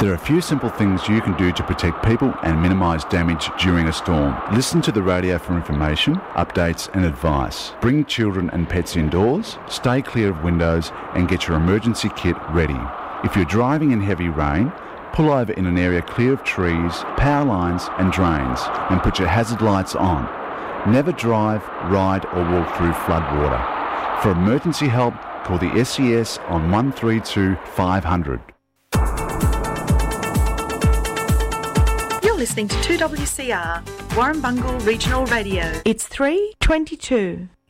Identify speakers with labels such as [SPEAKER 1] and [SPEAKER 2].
[SPEAKER 1] There are a few simple things you can do to protect people and minimise damage during a storm. Listen to the radio for information, updates and advice. Bring children and pets indoors, stay clear of windows and get your emergency kit ready. If you're driving in heavy rain, pull over in an area clear of trees, power lines and drains and put your hazard lights on. Never drive, ride or walk through flood water. For emergency help, call the SES on 132 500.
[SPEAKER 2] You're listening to 2WCR, Warrumbungle Regional Radio.
[SPEAKER 3] It's 3:22.